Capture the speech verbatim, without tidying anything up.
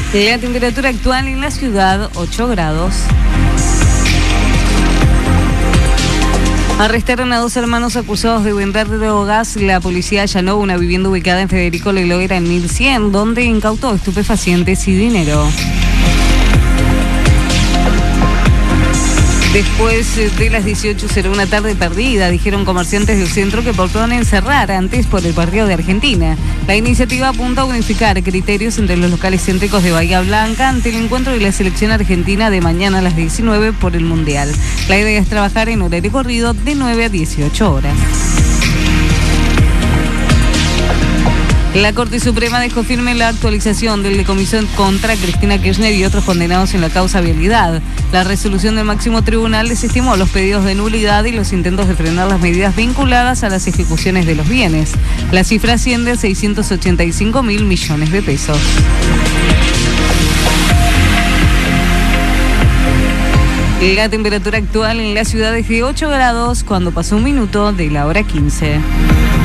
La temperatura actual en la ciudad, ocho grados. Arrestaron a dos hermanos acusados de vender drogas. La policía allanó una vivienda ubicada en Federico Leloira en mil cien, donde incautó estupefacientes y dinero. Después de las dieciocho será una tarde perdida, dijeron comerciantes del centro que proponen cerrar antes por el partido de Argentina. La iniciativa apunta a unificar criterios entre los locales céntricos de Bahía Blanca ante el encuentro de la selección argentina de mañana a las diecinueve por el Mundial. La idea es trabajar en horario corrido de nueve a dieciocho horas. La Corte Suprema dejó firme la actualización del decomiso contra Cristina Kirchner y otros condenados en la causa vialidad. La resolución del máximo tribunal desestimó los pedidos de nulidad y los intentos de frenar las medidas vinculadas a las ejecuciones de los bienes. La cifra asciende a seiscientos ochenta y cinco mil millones de pesos. La temperatura actual en la ciudad es de ocho grados cuando pasó un minuto de la hora quince.